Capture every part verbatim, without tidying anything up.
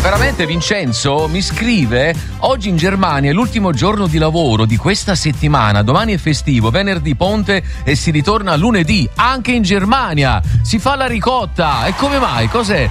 veramente Vincenzo mi scrive: oggi in Germania è l'ultimo giorno di lavoro di questa settimana, domani è festivo, venerdì ponte e si ritorna lunedì. Anche in Germania si fa la ricotta. E come mai? Cos'è?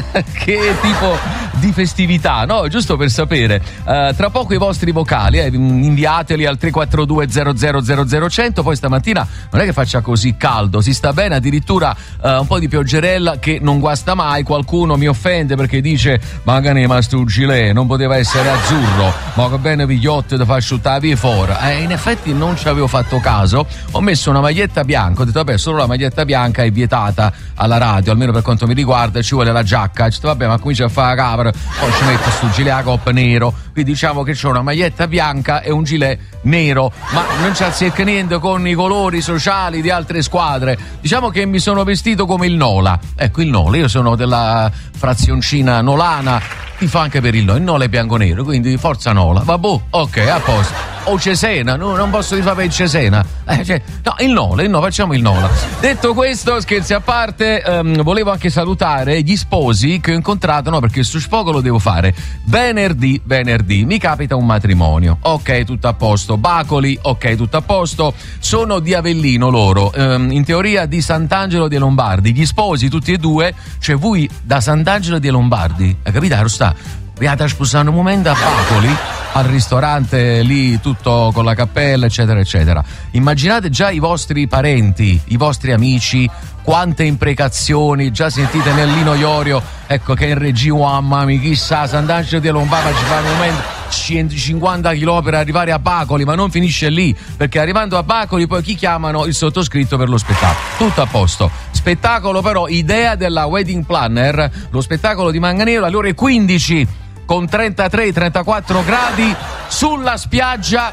Che tipo di festività, no? Giusto per sapere. Uh, tra poco i vostri vocali, eh, inviateli al tre quattro due zero zero zero zero cento. Poi stamattina non è che faccia così caldo, si sta bene, addirittura uh, un po' di pioggerella che non guasta mai. Qualcuno mi offende perché dice: magari ma sto gilet non poteva essere azzurro, ma che bene pigliotte da far asciuttare via fuori. Eh, in effetti non ci avevo fatto caso, ho messo una maglietta bianca, ho detto vabbè, solo la maglietta bianca è vietata alla radio, almeno per quanto mi riguarda, ci vuole la giacca. Ho detto vabbè, ma comincia a fare la capra, poi ci metto sto gilet a coppa nero, quindi diciamo che c'ho una maglietta bianca e un gilet nero, ma non ci azzecca niente con i colori sociali di altre squadre. Diciamo che mi sono vestito come il Nola, ecco, il Nola, io sono della frazioncina nolana, ti fa anche per il Nola, il Nola è bianco-nero, quindi forza Nola, vabbè, ok, a posto. O Cesena, no, non posso rifare per il Cesena, eh, cioè, no, il Nola, il Nola, facciamo il Nola. Detto questo, scherzi a parte, ehm, volevo anche salutare gli sposi che ho incontrato, no, perché su Sfogo lo devo fare venerdì, venerdì, mi capita un matrimonio, ok, tutto a posto. Bacoli, ok, tutto a posto. Sono di Avellino loro, ehm, in teoria di Sant'Angelo dei Lombardi, gli sposi tutti e due, cioè voi da Sant'Angelo dei Lombardi, hai capito? Sta abbiate sposato un momento a Bacoli, al ristorante lì tutto con la cappella eccetera eccetera. Immaginate già i vostri parenti, i vostri amici, quante imprecazioni già sentite nel Lino Iorio, ecco, che in regia, mamma mia, chissà, Sant'Angelo dei Lombardi ci fa un momento centocinquanta chilometri per arrivare a Bacoli, ma non finisce lì, perché arrivando a Bacoli poi chi chiamano? Il sottoscritto per lo spettacolo. Tutto a posto. Spettacolo però, idea della wedding planner, lo spettacolo di Manganello alle ore quindici con trentatré trentaquattro gradi sulla spiaggia,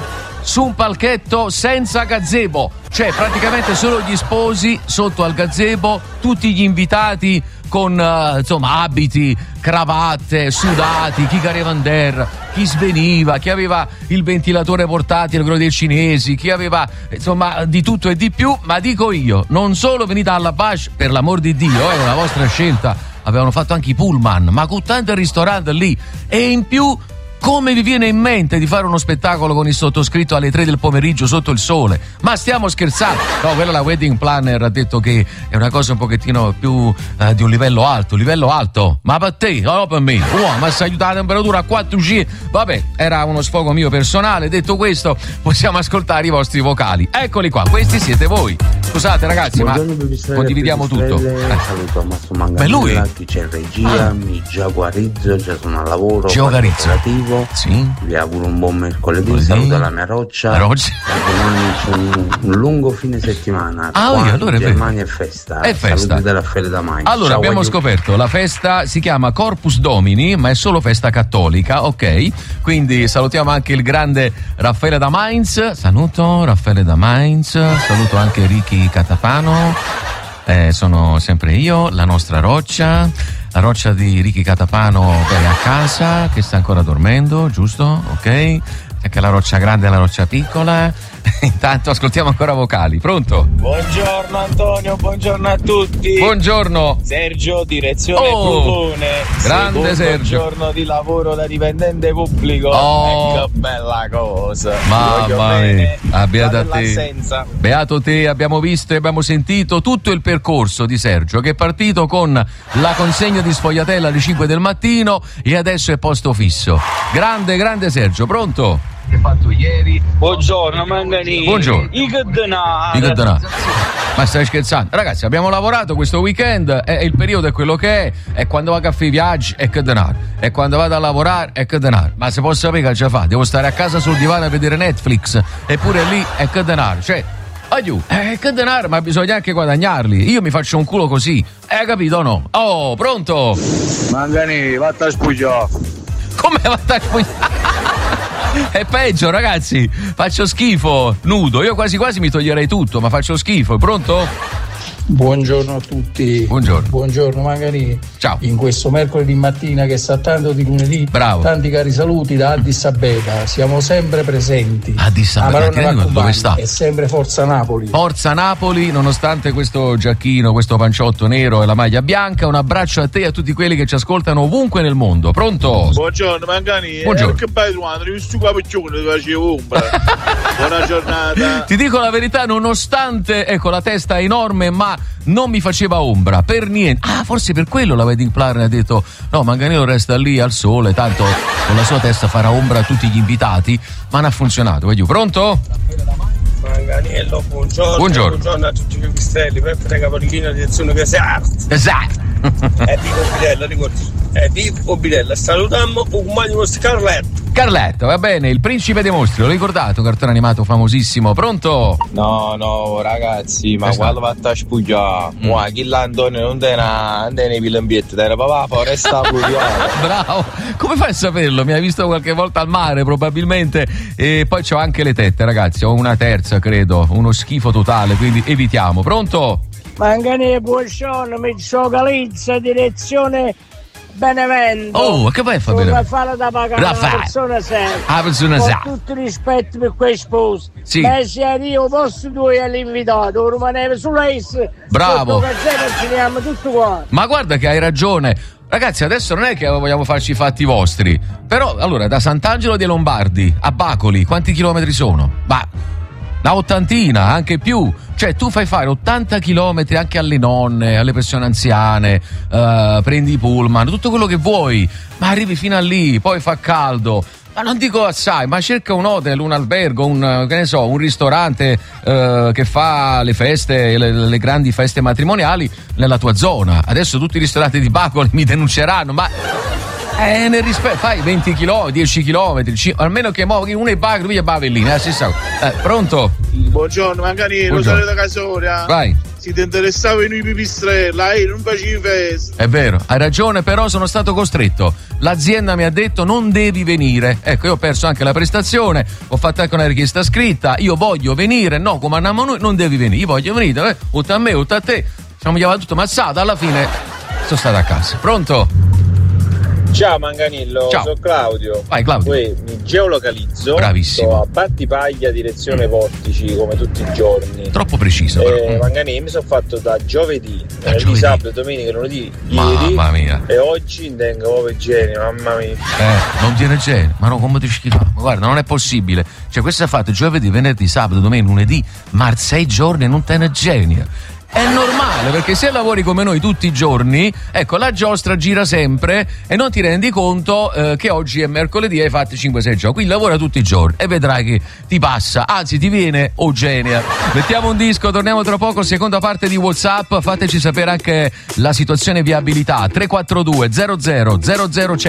su un palchetto senza gazebo, cioè praticamente solo gli sposi sotto al gazebo, tutti gli invitati con uh, insomma abiti, cravatte, sudati, chi carevander, chi sveniva, chi aveva il ventilatore portatile, quello dei cinesi, chi aveva insomma di tutto e di più. Ma dico io, non solo venite alla Bash, per l'amor di Dio, è una vostra scelta, avevano fatto anche i pullman, ma con tanto il ristorante lì, e in più come vi viene in mente di fare uno spettacolo con il sottoscritto alle tre del pomeriggio sotto il sole? Ma stiamo scherzando? No, quella la wedding planner ha detto che è una cosa un pochettino più eh, di un livello alto, livello alto, ma per te, no per me. Oh, ma si aiuta la temperatura a quattro gradi. Vabbè, era uno sfogo mio personale. Detto questo, possiamo ascoltare i vostri vocali. Eccoli qua, questi siete voi. Scusate ragazzi, buongiorno, ma condividiamo tutto. Eh. Saluto a Massimo Manganella, chi c'è in regia, ah. mi giaguarizzo, già sono al lavoro, operativo. Sì. Vi auguro un buon mercoledì, Così. Saluto la mia roccia. La roccia. Domani c'è un, un lungo fine settimana. Ah, qua allora in Germania è festa. È festa. Saluti da Raffaele da Mainz. Allora Ciao, abbiamo aiuto. scoperto, la festa si chiama Corpus Domini, ma è solo festa cattolica, ok? Quindi salutiamo anche il grande Raffaele da Mainz. Saluto Raffaele da Mainz, saluto anche Ricky Catapano. Eh, sono sempre io, la nostra roccia, la roccia di Ricky Catapano è a casa, che sta ancora dormendo, giusto? Ok? Anche la roccia grande e la roccia piccola. Intanto ascoltiamo ancora vocali. Pronto? Buongiorno Antonio, buongiorno a tutti. Buongiorno Sergio, direzione oh, Crotone. Grande Sergio. Giorno di lavoro da dipendente pubblico. Oh, che bella cosa. Mamma mia, ah, beata te. Beato te, abbiamo visto e abbiamo sentito tutto il percorso di Sergio, che è partito con la consegna di sfogliatella alle cinque del mattino e adesso è posto fisso. Grande, grande Sergio, pronto? Che fatto ieri. Buongiorno Manganini. Buongiorno. I che denaro. I che denaro. Ma stai scherzando? Ragazzi, abbiamo lavorato questo weekend e il periodo è quello che è. E quando vado a fare i viaggi è che denaro. E quando vado a lavorare è che denaro. Ma se posso sapere che già fa? Devo stare a casa sul divano a vedere Netflix. Eppure lì è che denaro. Cioè, aiù, è che denaro, ma bisogna anche guadagnarli. Io mi faccio un culo così. Hai capito o no? Oh, pronto? Manganini, vatta a spugliare. Come vatta a spugliare? È peggio, ragazzi, faccio schifo nudo. Io quasi quasi mi toglierei tutto, ma faccio schifo. Pronto? Buongiorno a tutti. Buongiorno. Buongiorno Manganini. Ciao. In questo mercoledì mattina che sta tanto di lunedì, bravo, tanti cari saluti da Addis Abeba. Siamo sempre presenti. Addis Abeba, dove sta? È sempre Forza Napoli. Forza Napoli, nonostante questo giacchino, questo panciotto nero e la maglia bianca. Un abbraccio a te e a tutti quelli che ci ascoltano ovunque nel mondo. Pronto? Buongiorno Manganini. Buongiorno. Eh, che bello, quando questo capiccione che facevo ombra. Buona giornata. Ti dico la verità, nonostante ecco la testa è enorme, ma non mi faceva ombra per niente. Ah, forse per quello la wedding planner ha detto no, Manganello resta lì al sole, tanto con la sua testa farà ombra a tutti gli invitati, ma non ha funzionato. Vedi, pronto? Manganiello, buongiorno. Buongiorno. Buongiorno a tutti i pipistrelli, per fare capolino direzione Casart. Esatto. È Vivo Bidella, ricordi? È Vivo Bidella. Salutiamo un magnimo Scarletto. Carletto, va bene, il principe dei mostri, l'ho ricordato, cartone animato famosissimo. Pronto? No, no, ragazzi, ma quando va a spugliare, Mm. ma chi l'Antonio non te ne ne pilambiette, te ne papà, foresta pluviale. Bravo, come fai a saperlo? Mi hai visto qualche volta al mare probabilmente. E poi c'ho anche le tette, ragazzi, ho una terza credo, uno schifo totale, quindi evitiamo. Pronto? Manganello, buongiorno, mi Galizia, direzione Benevento. Oh, che vai a fare? Per fare da pagare Da una fare. persona seria. Ah, persona Con seria. tutto il rispetto per quei sposi. Sì. Ma se io posso due all'invitato, rimanere sull'Ace. Bravo. Finiamo tutto qua. Ma guarda che hai ragione. Ragazzi, adesso non è che vogliamo farci i fatti vostri. Però, allora, da Sant'Angelo dei Lombardi a Bacoli, quanti chilometri sono? Ma una ottantina, anche più. Cioè, tu fai fare ottanta chilometri anche alle nonne, alle persone anziane, uh, prendi i pullman, tutto quello che vuoi, ma arrivi fino a lì, poi fa caldo. Ma non dico assai, ma cerca un hotel, un albergo, un, che ne so, un ristorante uh, che fa le feste, le, le grandi feste matrimoniali nella tua zona. Adesso tutti i ristoranti di Bacoli mi denunceranno, ma... Eh, nel rispetto, fai venti chilometri, dieci chilometri, almeno che muovi uno è Bacoli, lui è Bavellina, eh, stessa cosa. Eh, pronto? Buongiorno Manganello, Buongiorno. sono da Casoria. Vai. Si ti interessava in noi pipistrella, eh, non facevi festa. È vero, hai ragione, però sono stato costretto. L'azienda mi ha detto non devi venire. Ecco, io ho perso anche la prestazione, ho fatto anche una richiesta scritta, io voglio venire, no, come andiamo noi, non devi venire, io voglio venire, eh, utto a me, utto a te. Siamo chiamati tutto mazzato, alla fine sono stato a casa. Pronto? Ciao Manganello, Ciao. sono Claudio. Vai Claudio. Poi mi geolocalizzo. Bravissimo. Sto a Battipaglia, direzione Portici, come tutti i giorni. Troppo preciso però. Eh, Mm. Manganello, mi sono fatto da giovedì, Da venerdì, giovedì. sabato, domenica, lunedì, ieri. Mamma mia. E oggi intengo nuove genio, mamma mia. Eh, non tiene genere, ma no, come ti schifo. Ma guarda, non è possibile. Cioè, questo è fatto giovedì, venerdì, sabato, domenica, lunedì, ma sei giorni e non te ne genio. È normale, perché se lavori come noi tutti i giorni, ecco, la giostra gira sempre e non ti rendi conto eh, che oggi è mercoledì e hai fatto cinque sei giorni. Quindi lavora tutti i giorni e vedrai che ti passa, anzi ti viene o genia. Mettiamo un disco, torniamo tra poco, seconda parte di WhatsApp. Fateci sapere anche la situazione viabilità. tre quattro due zero zero zero zero